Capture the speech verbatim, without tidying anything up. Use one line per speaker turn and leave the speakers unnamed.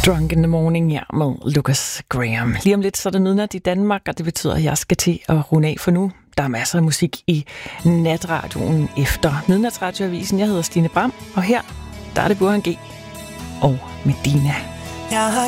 Drunk in the Morning, ja, med Lucas Graham. Lige om lidt, så er det midnat i Danmark, og det betyder, at jeg skal til at runde af for nu. Der er masser af musik i natradioen efter Midnatsradioavisen. Jeg hedder Stine Bram, og her, der er det Burhan G og Medina.